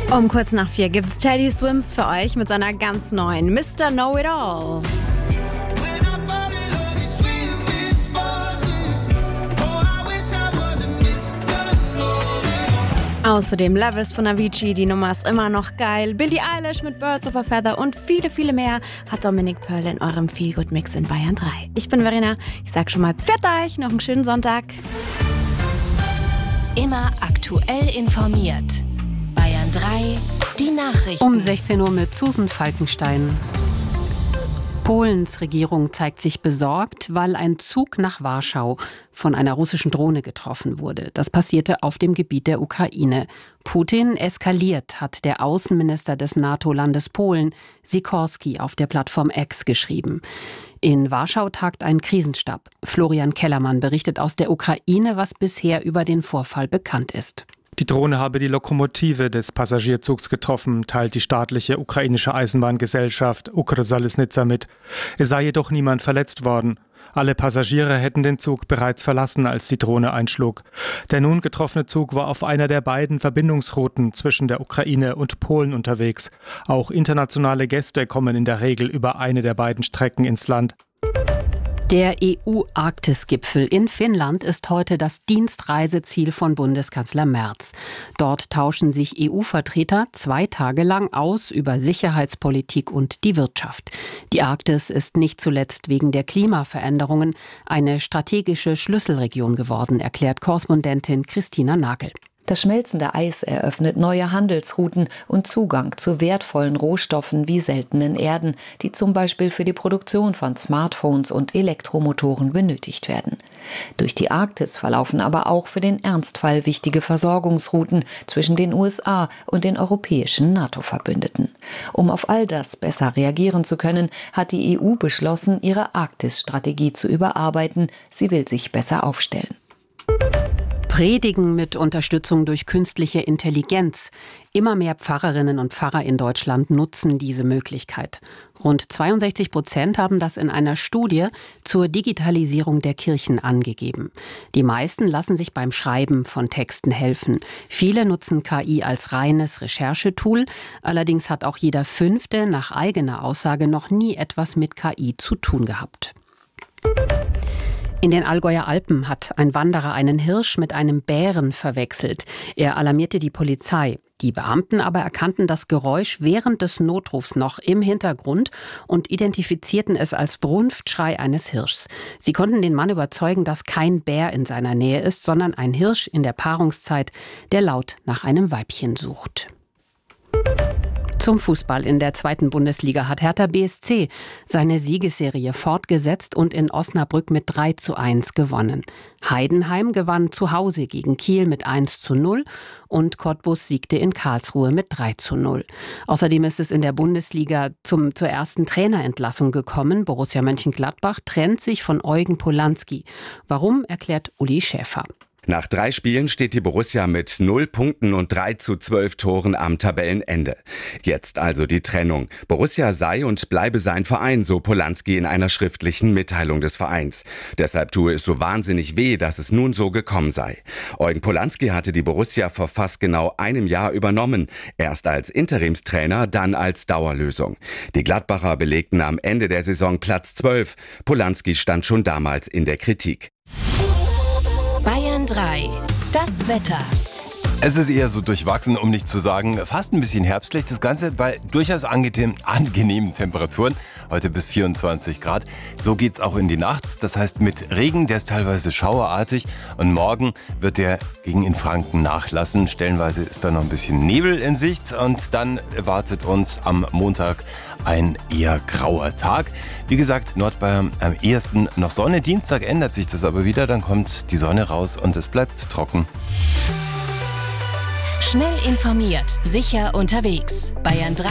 Um kurz nach 4 gibt's Teddy Swims für euch mit seiner ganz neuen Mr. Know-It-All. Außerdem Levis von Avicii, die Nummer ist immer noch geil. Billie Eilish mit Birds of a Feather und viele, viele mehr hat Dominik Pörl in eurem Feelgood-Mix in Bayern 3. Ich bin Verena, ich sag schon mal pfiat euch, noch einen schönen Sonntag. Immer aktuell informiert. Bayern 3, die Nachrichten. Um 16 Uhr mit Susan Falkenstein. Polens Regierung zeigt sich besorgt, weil ein Zug nach Warschau von einer russischen Drohne getroffen wurde. Das passierte auf dem Gebiet der Ukraine. Putin eskaliert, hat der Außenminister des NATO-Landes Polen, Sikorski, auf der Plattform X geschrieben. In Warschau tagt ein Krisenstab. Florian Kellermann berichtet aus der Ukraine, was bisher über den Vorfall bekannt ist. Die Drohne habe die Lokomotive des Passagierzugs getroffen, teilt die staatliche ukrainische Eisenbahngesellschaft Ukrsalisnitsa mit. Es sei jedoch niemand verletzt worden. Alle Passagiere hätten den Zug bereits verlassen, als die Drohne einschlug. Der nun getroffene Zug war auf einer der beiden Verbindungsrouten zwischen der Ukraine und Polen unterwegs. Auch internationale Gäste kommen in der Regel über eine der beiden Strecken ins Land. Der EU-Arktis-Gipfel in Finnland ist heute das Dienstreiseziel von Bundeskanzler Merz. Dort tauschen sich EU-Vertreter 2 Tage lang aus über Sicherheitspolitik und die Wirtschaft. Die Arktis ist nicht zuletzt wegen der Klimaveränderungen eine strategische Schlüsselregion geworden, erklärt Korrespondentin Christina Nagel. Das schmelzende Eis eröffnet neue Handelsrouten und Zugang zu wertvollen Rohstoffen wie seltenen Erden, die zum Beispiel für die Produktion von Smartphones und Elektromotoren benötigt werden. Durch die Arktis verlaufen aber auch für den Ernstfall wichtige Versorgungsrouten zwischen den USA und den europäischen NATO-Verbündeten. Um auf all das besser reagieren zu können, hat die EU beschlossen, ihre Arktis-Strategie zu überarbeiten. Sie will sich besser aufstellen. Predigen mit Unterstützung durch künstliche Intelligenz. Immer mehr Pfarrerinnen und Pfarrer in Deutschland nutzen diese Möglichkeit. Rund 62% haben das in einer Studie zur Digitalisierung der Kirchen angegeben. Die meisten lassen sich beim Schreiben von Texten helfen. Viele nutzen KI als reines Recherchetool. Allerdings hat auch jeder 5. nach eigener Aussage noch nie etwas mit KI zu tun gehabt. In den Allgäuer Alpen hat ein Wanderer einen Hirsch mit einem Bären verwechselt. Er alarmierte die Polizei. Die Beamten aber erkannten das Geräusch während des Notrufs noch im Hintergrund und identifizierten es als Brunftschrei eines Hirschs. Sie konnten den Mann überzeugen, dass kein Bär in seiner Nähe ist, sondern ein Hirsch in der Paarungszeit, der laut nach einem Weibchen sucht. Zum Fußball. In der 2. Bundesliga hat Hertha BSC seine Siegesserie fortgesetzt und in Osnabrück mit 3:1 gewonnen. Heidenheim gewann zu Hause gegen Kiel mit 1:0 und Cottbus siegte in Karlsruhe mit 3:0. Außerdem ist es in der Bundesliga zur ersten Trainerentlassung gekommen. Borussia Mönchengladbach trennt sich von Eugen Polanski. Warum, erklärt Uli Schäfer. Nach 3 Spielen steht die Borussia mit 0 Punkten und 3:12 Toren am Tabellenende. Jetzt also die Trennung. Borussia sei und bleibe sein Verein, so Polanski in einer schriftlichen Mitteilung des Vereins. Deshalb tue es so wahnsinnig weh, dass es nun so gekommen sei. Eugen Polanski hatte die Borussia vor fast genau einem Jahr übernommen. Erst als Interimstrainer, dann als Dauerlösung. Die Gladbacher belegten am Ende der Saison Platz 12. Polanski stand schon damals in der Kritik. Bayern 3, das Wetter. Es ist eher so durchwachsen, um nicht zu sagen, fast ein bisschen herbstlich. Das Ganze bei durchaus angenehmen Temperaturen. Heute bis 24 Grad. So geht's auch in die Nacht. Das heißt mit Regen, der ist teilweise schauerartig. Und morgen wird der gegen in Franken nachlassen. Stellenweise ist da noch ein bisschen Nebel in Sicht. Und dann erwartet uns am Montag ein eher grauer Tag. Wie gesagt, Nordbayern am ehesten noch Sonne. Dienstag ändert sich das aber wieder. Dann kommt die Sonne raus und es bleibt trocken. Schnell informiert, sicher unterwegs. Bayern 3